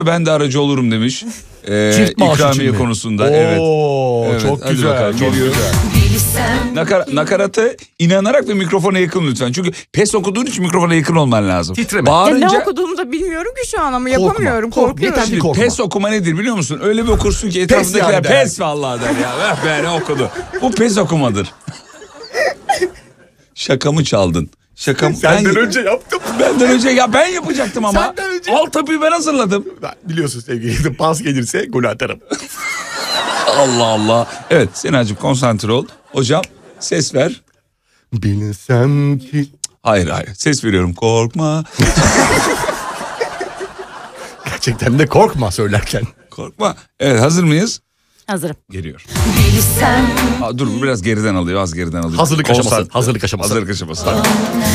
Ben de aracı olurum demiş. Çift maaş için İkramiye mi? konusunda. Oo, Evet. çok Hadi güzel. bakalım, Çok geliyor. güzel. Nakaratı inanarak ve mikrofona yakın lütfen. Çünkü pes okuduğun için mikrofona yakın olman lazım. Titreme. Ya Bağırınca... ne okuduğumu da bilmiyorum ki şu an ama yapamıyorum. Korkma. Korkuyorum. Yeter ki korkma. Pes okuma nedir biliyor musun? Öyle bir okursun ki etrafındakiler yani der. pes vallahi der ya. Ver be, ne okudu. Bu pes okumadır. Şakamı çaldın. Şakam. Senden önce yaptım. Benden önce ya ben yapacaktım ama. Senden önce. Alt tapuyu ben hazırladım. Biliyorsun sevgili, pas gelirse golü atarım. Allah Allah. Evet Senacığım konsantre ol. Hocam ses ver. Bilsem ki... Hayır. Ses veriyorum. Korkma. Gerçekten de korkma söylerken. Korkma. Evet hazır mıyız? Hazırım. Geliyor. Dur biraz geriden alıyor. Az geriden alıyor. Hazırlık aşaması. Konsantre. Hazırlık aşaması. Hazırlık aşaması. Tamam.